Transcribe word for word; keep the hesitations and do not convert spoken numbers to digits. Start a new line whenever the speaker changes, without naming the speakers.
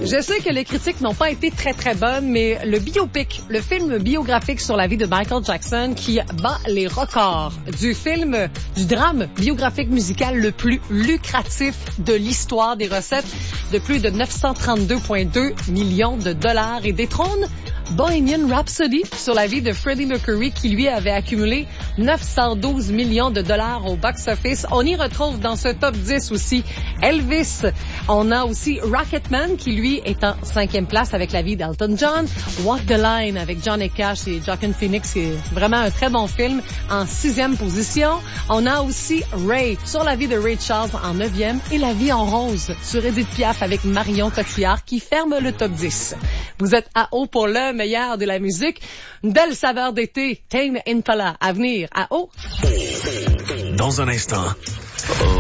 Je sais que les critiques n'ont pas été très très bonnes, mais le biopic, le film biographique sur la vie de Michael Jackson qui bat les records du film, du drame biographique musical le plus lucratif de l'histoire des recettes de plus de neuf cent trente-deux virgule deux millions de dollars et détrône Bohemian Rhapsody sur la vie de Freddie Mercury qui lui avait accumulé neuf cent douze millions de dollars au box-office. On y retrouve dans ce top dix aussi Elvis. On a aussi Rocketman qui lui est en cinquième place avec la vie d'Elton John. Walk the Line avec Johnny Cash et Joaquin Phoenix, c'est vraiment un très bon film, en sixième position. On a aussi Ray sur la vie de Ray Charles en neuvième et La vie en rose sur Edith Piaf avec Marion Cotillard qui ferme le top dix. Vous êtes à haut pour le meilleur de la musique. Une belle saveur d'été. Tame Impala à venir à haut.
Dans un instant.